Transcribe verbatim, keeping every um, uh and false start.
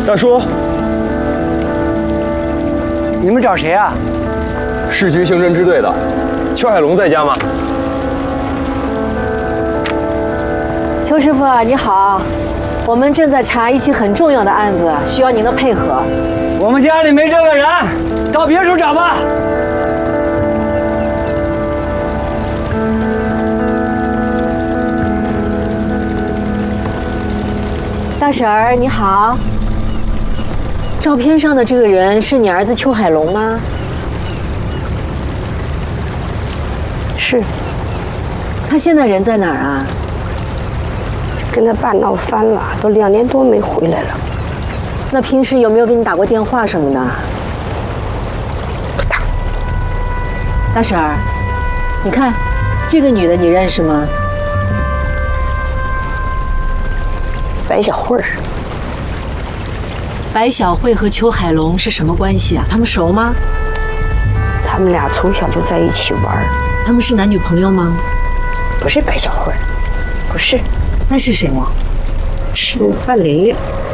大叔， 你们找谁啊？ 市局刑侦支队的，邱海龙在家吗？ 邱师傅你好，我们正在查一起很重要的案子，需要您的配合。 我们家里没这个人，到别处找吧。 大婶儿你好，照片上的这个人是你儿子邱海龙吗？ 是。 他现在人在哪儿啊？ 跟他爸闹翻了，都两年多没回来了。 那平时有没有给你打过电话什么的？ 不打。 大婶儿，你看，这个女的你认识吗？ 白小慧儿。 白小慧和邱海龙是什么关系啊？他们熟吗？ 他们俩从小就在一起玩。 他们是男女朋友吗？ 不是白小慧儿，不是。 那是谁呀？ 是范玲玲。